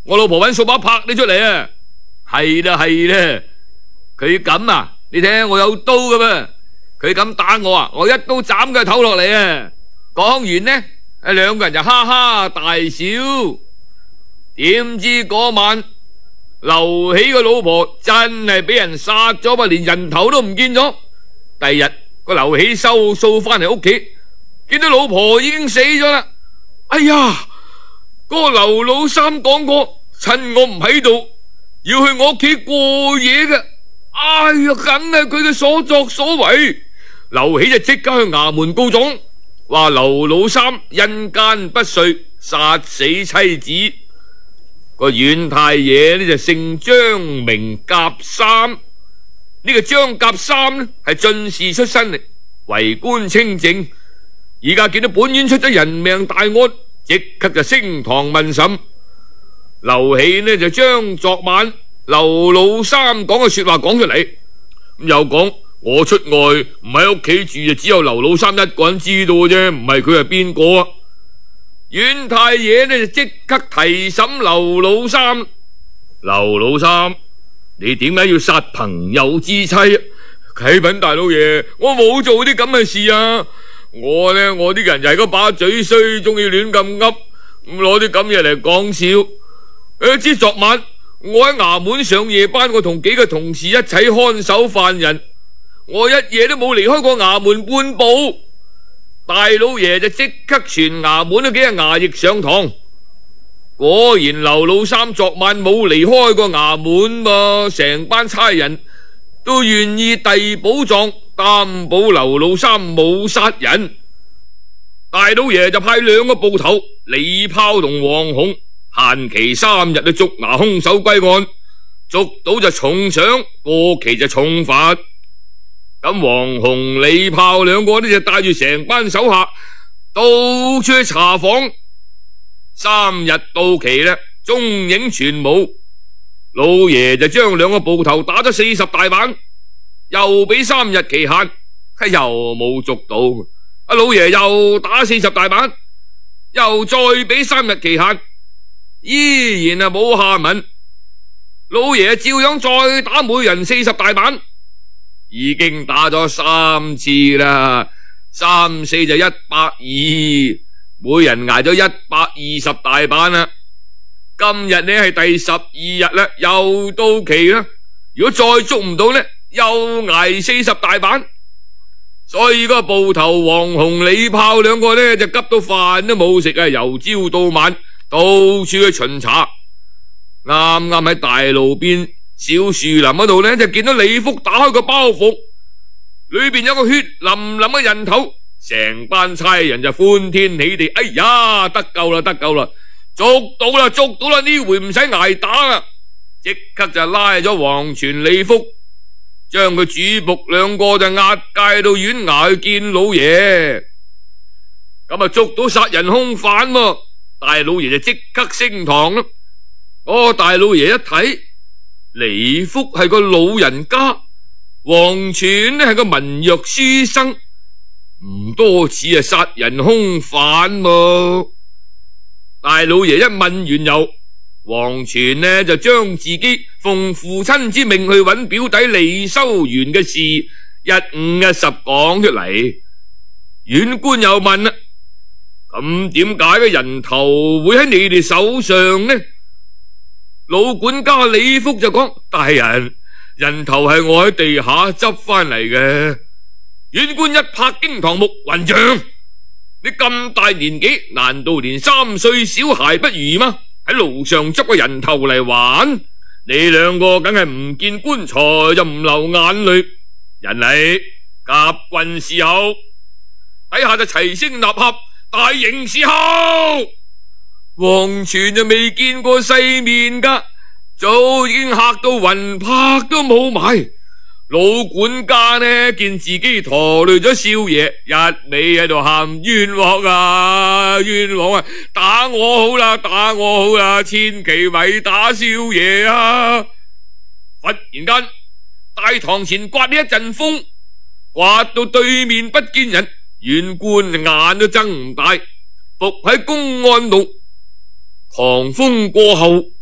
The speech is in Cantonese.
我老婆揾掃把拍你出嚟啊！係啦係啦，佢咁啊，你睇我有刀噶嘛，佢咁打我啊，我一刀斬佢頭落嚟啊！講完呢，兩個人就哈哈大笑。點知嗰晚劉喜個老婆真係俾人殺咗吧，連人頭都唔見咗。第二日個劉喜收數翻嚟屋企，見到老婆已經死咗啦。哎呀，嗰個劉老三講過，趁我唔喺度要去我屋企過夜嘅。哎呀，梗係佢嘅所作所為。劉喜就即刻去衙門告狀，話劉老三陰奸不遂，殺死妻子。個縣太爺呢就姓張，名甲三。呢個張甲三呢係進士出身嚟，為官清正。而家見到本縣出咗人命大案，即刻就升堂問審。劉喜呢就將昨晚劉老三講嘅說話講出嚟，又講我出外唔喺屋企住，就只有劉老三一個人知道嘅啫，唔係佢係邊個啊？縣太爺呢就即刻提審劉老三。劉老三，你點解要殺朋友之妻啊？啟稟大老爺，我冇做啲咁嘅事啊！我啲人就係嗰把嘴衰，中意亂咁噏，攞啲咁嘢嚟講笑。知昨晚我喺衙門上夜班，我同幾個同事一齊看守犯人，我一夜都冇離開過衙門半步。大老爺就即刻傳衙門嗰幾個衙役上堂，果然劉老三昨晚冇離開過衙門噃，成班差人都願意遞補狀，擔保劉老三冇殺人。大老爺就派兩個捕頭李豹同黃洪，限期3日去捉拿兇手歸案，捉到就重賞，過期就重罰。咁黃洪、李豹兩個呢就帶住成班手下到處去查訪。3日到期呢，蹤影全無。老爺就將兩個捕頭打咗40大板，又俾3日期限，又冇捉到。老爺又打40大板，又再俾3日期限，依然冇下文。老爺照樣再打每人40大板，已經打咗3次啦，3、4就120，每人挨咗120大板啦。今日呢係第12日啦，又到期啦。如果再捉唔到呢，又挨40大板。所以個捕頭黃洪、李豹兩個呢就急到飯都冇食啊，由朝到晚到處去巡查。啱啱喺大路邊小樹林嗰度呢，就見到李福打開個包袱，裏邊有個血淋淋嘅人頭，成班差人就歡天喜地，哎呀，得救啦，得救啦，捉到啦，捉到啦，呢回唔使挨打啦，即刻就拉咗黃全、李福，將佢主僕兩個就押解到縣衙去見老爺。咁啊捉到殺人兇犯喎，大老爺就即刻升堂啦。大老爺一睇，李福係個老人家，黃全呢係個文弱書生，唔多似係殺人兇犯喎。大老爺一問緣由，黃全呢就將自己奉父親之命去揾表弟李修緣嘅事一五一十講出嚟。縣官又問啦，咁點解個人頭會喺你哋手上呢？老管家李福就講，大人，人頭係我喺地下執翻嚟嘅。縣官一拍驚堂木，混賬！你咁大年紀，難道連3歲小孩不如嗎？喺路上執個人頭嚟玩？你兩個梗係唔見棺材就唔流眼淚。人嚟夾棍伺候，底下就齊聲吶喊，大刑伺候。黃全就未見過世面噶，早已經嚇到魂魄都冇埋。老管家呢見自己拖累咗少爺，一味喺度喊冤枉啊，冤枉啊，打我好啦，打我好啦，千祈咪打少爺啊！忽然間大堂前刮呢一陣風，刮到對面不見人，縣官眼都睜唔大，伏喺公案度。狂風過後，